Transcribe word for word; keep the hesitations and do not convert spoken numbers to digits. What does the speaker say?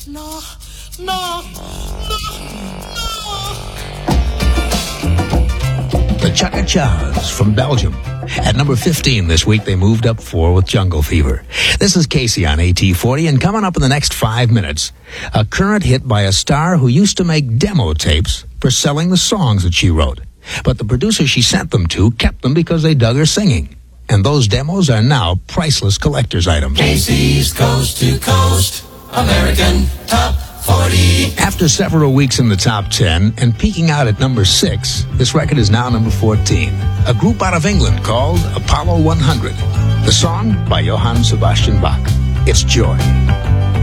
No, no, no, no. The Chaka-Chas from Belgium. At number fifteen this week, they moved up four with Jungle Fever. This is Casey on A T forty, and coming up in the next five minutes, a current hit by a star who used to make demo tapes for selling the songs that she wrote. But the producer she sent them to kept them because they dug her singing. And those demos are now priceless collector's items. Casey's Coast to Coast American Top forty. After several weeks in the top ten and peaking out at number six, this record is now number fourteen. A group out of England called Apollo one hundred. The song by Johann Sebastian Bach. It's Joy.